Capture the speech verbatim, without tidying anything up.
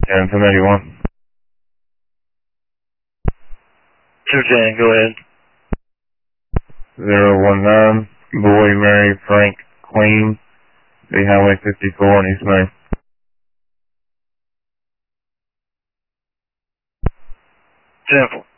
ten eighty-one. two ten, go ahead. zero one nine, Boy, Mary, Frank, Queen, B Highway fifty-four in East Main. ten four.